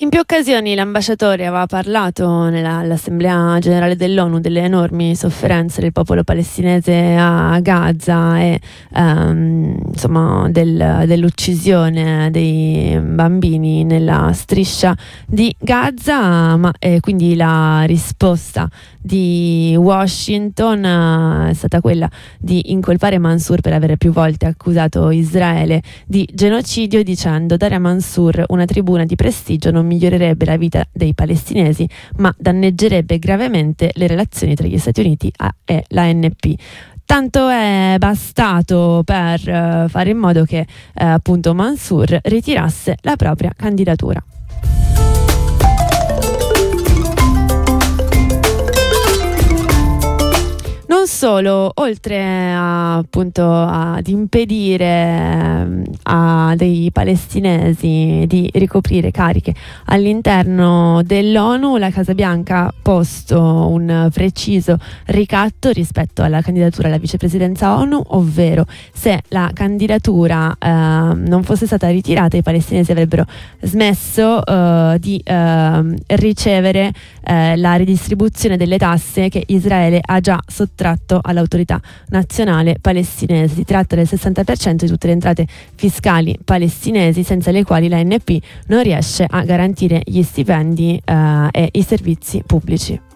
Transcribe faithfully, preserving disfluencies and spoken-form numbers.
In più occasioni l'ambasciatore aveva parlato nella, all'Assemblea Generale dell'ONU delle enormi sofferenze del popolo palestinese a Gaza e ehm, insomma del, dell'uccisione dei bambini nella striscia di Gaza, ma eh, quindi la risposta di Washington eh, è stata quella di incolpare Mansour per aver più volte accusato Israele di genocidio, dicendo: dare a Mansour una tribuna di prestigio non migliorerebbe la vita dei palestinesi, ma danneggerebbe gravemente le relazioni tra gli Stati Uniti e l'A N P. Tanto è bastato per uh, fare in modo che uh, appunto Mansour ritirasse la propria candidatura. Non solo, oltre a, appunto ad impedire eh, a dei palestinesi di ricoprire cariche all'interno dell'ONU, la Casa Bianca ha posto un preciso ricatto rispetto alla candidatura alla vicepresidenza ONU, ovvero se la candidatura eh, non fosse stata ritirata, i palestinesi avrebbero smesso eh, di eh, ricevere eh, la ridistribuzione delle tasse che Israele ha già sottratto all'autorità nazionale palestinese. Si tratta del sessanta per cento di tutte le entrate fiscali palestinesi, senza le quali l'A N P non riesce a garantire gli stipendi eh, e i servizi pubblici.